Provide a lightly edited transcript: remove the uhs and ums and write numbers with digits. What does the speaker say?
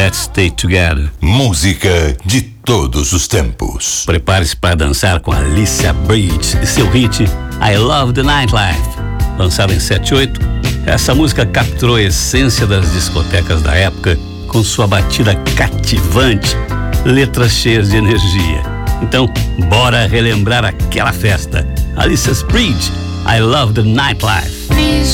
Let's Stay Together. Música de todos os tempos. Prepare-se para dançar com Alicia Bridge e seu hit I Love the Nightlife. Lançada em 78, essa música capturou a essência das discotecas da época com sua batida cativante, letras cheias de energia. Então, bora relembrar aquela festa. Alicia Bridge, I Love the Nightlife. These